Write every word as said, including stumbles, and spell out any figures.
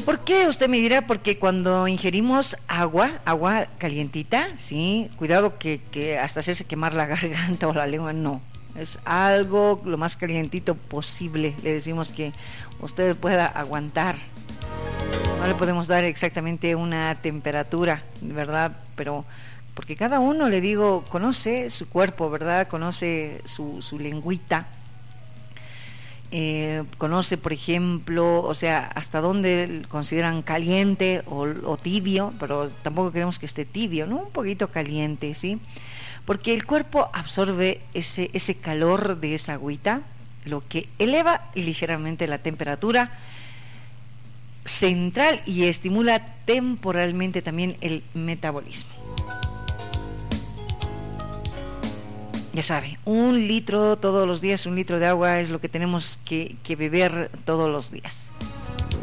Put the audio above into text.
¿Por qué? Usted me dirá, porque cuando ingerimos agua, agua calientita, sí, cuidado que, que hasta hacerse quemar la garganta o la lengua, no. Es algo lo más calientito posible, le decimos que usted pueda aguantar. No le podemos dar exactamente una temperatura, ¿verdad? Pero porque cada uno, le digo, conoce su cuerpo, ¿verdad? Conoce su, su lengüita. Eh, conoce, por ejemplo, o sea, hasta dónde consideran caliente o, o tibio, pero tampoco queremos que esté tibio, ¿no? Un poquito caliente, ¿sí? Porque el cuerpo absorbe ese, ese calor de esa agüita, lo que eleva ligeramente la temperatura central y estimula temporalmente también el metabolismo. Ya sabe, un litro todos los días, un litro de agua es lo que tenemos que, que beber todos los días.